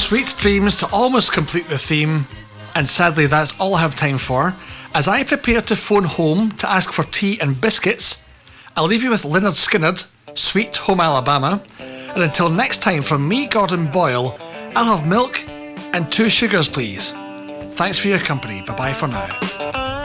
Sweet dreams to almost complete the theme, and sadly that's all I have time for. As I prepare to phone home to ask for tea and biscuits, I'll leave you with Lynyrd Skynyrd, Sweet Home Alabama, and until next time from me, Gordon Boyle, I'll have milk and 2 sugars please. Thanks for your company, bye bye for now.